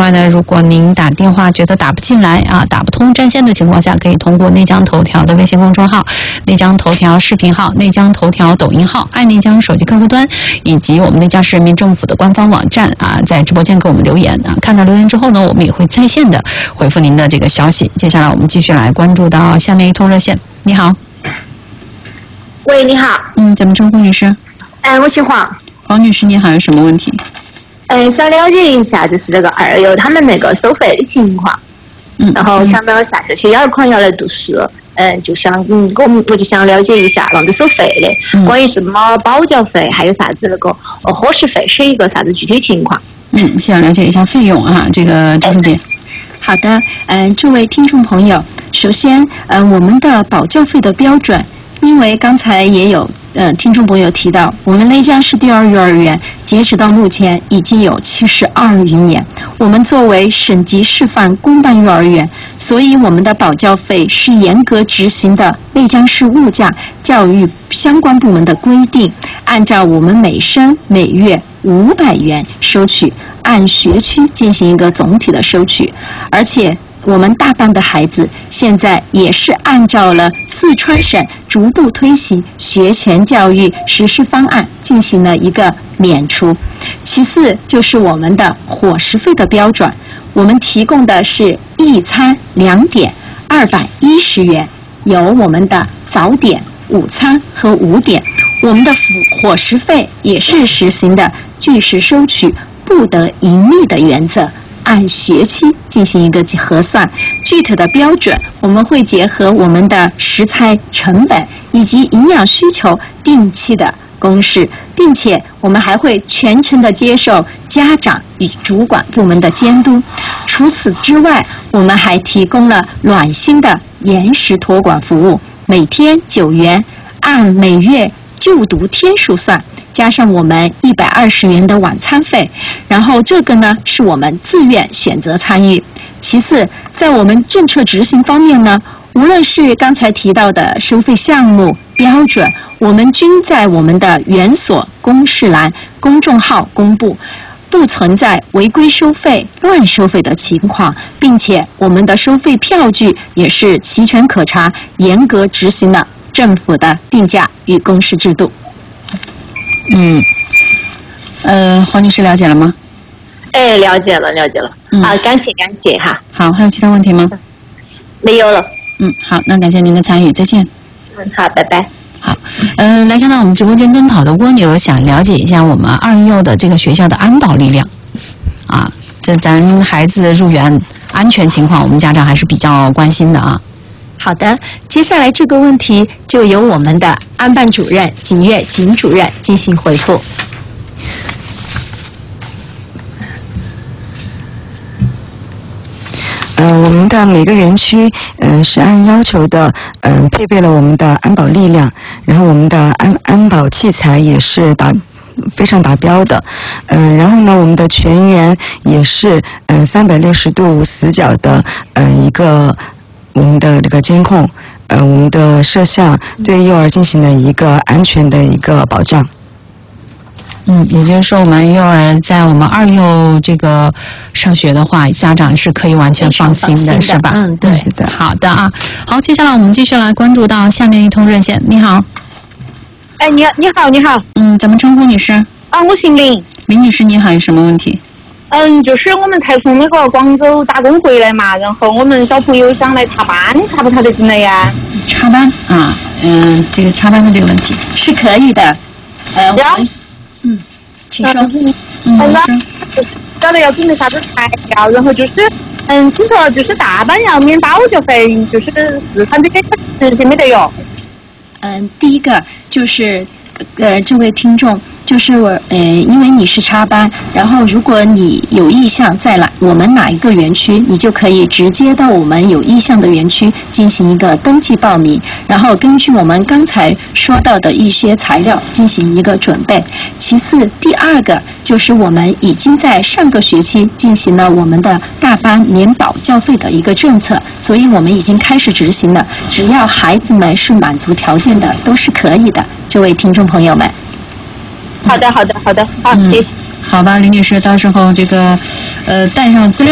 外呢，如果您打电话觉得打不进来啊，打不通占线的情况下，可以通过内江头条的微信公众号、内江头条视频号、内江头条抖音号、爱内江手机客户端以及我们内江市人民政府的官方网站啊，在直播间给我们留言啊。看到留言之后呢，我们也会在线的回复您的这个消息。接下来我们继续来关注到下面一通热线。你好。 喂，你好。 怎么称呼女士？ 我姓黄。 黄女士，你好，有什么问题？ 想了解一下，就是这个二幼他们那个收费的情况。然后想到下学期儿款要来读书，就想我就想了解一下啷个收费的，关于什么保教费，还有啥子那个伙食费是一个啥子具体情况？ 先了解一下费用啊，这个周书记。 好的，这位听众朋友，首先我们的保教费的标准，因为刚才也有听众朋友提到，我们内江市第二幼儿园截止到目前已经有72余年。我们作为省级示范公办幼儿园，所以我们的保教费是严格执行的内江市物价教育相关部门的规定，按照我们每生每月500元收取，按学区进行一个总体的收取，而且我们大班的孩子现在也是按照了四川省逐步推行学前教育实施方案进行了一个免除。其次就是我们的伙食费的标准，我们提供的是一餐2点210元，有我们的早点、午餐和5点。我们的伙食费也是实行的据实收取、不得盈利的原则，按学期进行一个核算，具体的标准我们会结合我们的食材成本以及营养需求定期的公示，并且我们还会全程的接受家长与主管部门的监督。除此之外，我们还提供了暖心的延时托管服务，每天9元，按每月就读天数算，加上我们120元的晚餐费，然后这个呢是我们自愿选择参与。其次，在我们政策执行方面呢，无论是刚才提到的收费项目标准，我们均在我们的园所公示栏公众号公布，不存在违规收费、乱收费的情况，并且我们的收费票据也是齐全可查，严格执行了政府的定价与公示制度。 黄女士了解了吗？ 了解了。感谢哈。 好，还有其他问题吗？ 没有了。 好，那感谢您的参与，再见。 好，拜拜。 好，来看到我们直播间奔跑的蜗牛，想了解一下我们二幼的这个学校的安保力量啊，这咱孩子入园安全情况，我们家长还是比较关心的啊。 好的，接下来这个问题就由我们的安办主任景月景主任进行回复。 我们的每个园区是按要求的配备了我们的安保力量，然后我们的安保器材也是非常达标的，然后呢，我们的全员也是360度无死角的一个我们的这个监控，我们的摄像对幼儿进行了一个安全的一个保障。 也就是说，我们幼儿在我们二幼这个上学的话，家长是可以完全放心的，是吧？ 对， 是的。 好的啊，好，接下来我们继续来关注到下面一通热线。你好。 你好。 怎么称呼女士？ 我姓林。 林女士，你好，有什么问题？ 就是我们才从那个广州打工回来嘛，然后我们小朋友想来插班，插不插得进来呀？ 插班啊，这个插班的这个问题是可以的。请说。 就是晓得要准备啥子材料，然后就是听说就是大班要免保教费，就是4餐这个没得哟。 第一个就是这位听众，就是因为你是插班，然后如果你有意向在我们哪一个园区，你就可以直接到我们有意向的园区进行一个登记报名，然后根据我们刚才说到的一些材料进行一个准备。其次，第二个就是我们已经在上个学期进行了我们的大班免保教费的一个政策，所以我们已经开始执行了，只要孩子们是满足条件的，都是可以的。这位听众朋友们。 好的，好，谢谢。 好吧，林女士，到时候这个带上资料。